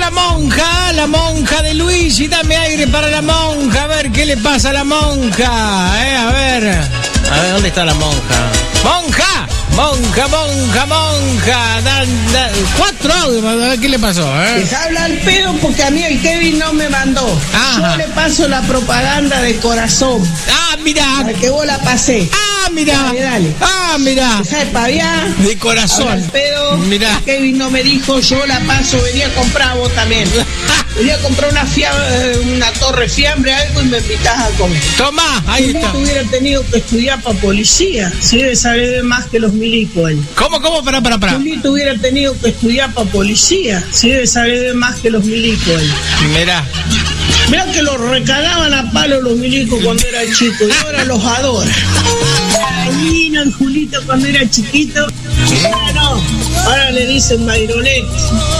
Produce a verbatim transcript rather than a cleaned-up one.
la monja, la monja de Luigi, dame aire para la monja, a ver qué le pasa a la monja, eh, a ver, a ver, ¿dónde está la monja? ¡Monja! Monja, monja, monja, da, da, cuatro audios, a ver qué le pasó, eh. Deja hablar al pedo porque a mí el Kevin no me mandó. Ajá. Yo le paso la propaganda de corazón. Ah, mira. Para que vos la pasé. Ah, mira. Dale, dale. Ah, mira. Deja de paviar. De corazón. Habla al pedo. Mirá. El Kevin no me dijo, yo la paso, venía a comprar vos también. Venía a comprar una fia una torre fiambre, algo y me invitás a comer. Tomá, ahí Julito está. hubiera tenido que estudiar para policía. Si debe saber más que los milicos él. ¿Cómo, cómo? Pará, pará, pará. Julito hubiera tenido que estudiar para policía. Si debe saber más que los milicos él. Mirá. Mirá que los recagaban a palo los milicos cuando era chico y ahora los adora. Ay, no, el Julito cuando era chiquito, ahora no, ahora le dicen Mayronet.